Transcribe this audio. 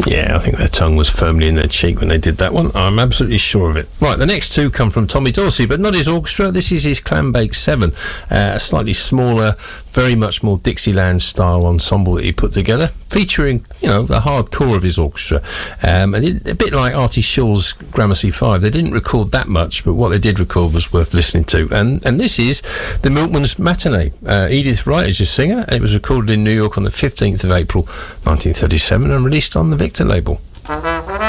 Yeah, I think their tongue was firmly in their cheek when they did that one. I'm absolutely sure of it. Right, the next two come from Tommy Dorsey, but not his orchestra. This is his Clambake 7, a slightly smaller, very much more Dixieland-style ensemble that he put together, featuring, the hardcore of his orchestra. And a bit like Artie Shaw's Gramercy 5. They didn't record that much, but what they did record was worth listening to. And this is the Milkman's Matinee. Edith Wright is your singer, and it was recorded in New York on the 15th of April, 1937, and released on the Victor label.